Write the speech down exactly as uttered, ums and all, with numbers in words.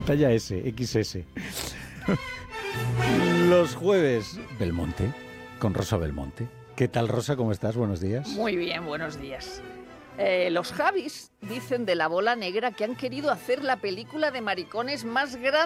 Talla S, equis ese. Los jueves, Belmonte, con Rosa Belmonte. ¿Qué tal, Rosa? ¿Cómo estás? Buenos días. Muy bien, buenos días. Eh, los Javis dicen de La Bola Negra que han querido hacer la película de maricones más grande